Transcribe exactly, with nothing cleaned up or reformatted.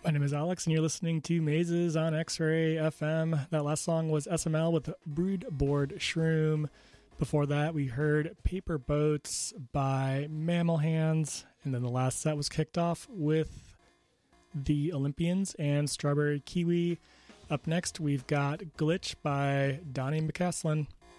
My name is Alex, and you're listening to Mazes on X-Ray F M. That last song was S M L with Broodboard Shroom. Before that, we heard Paper Boats by Mammal Hands. And then the last set was kicked off with the Olympians and Strawberry Kiwi. Up next, we've got Glitch by Donnie McCaslin.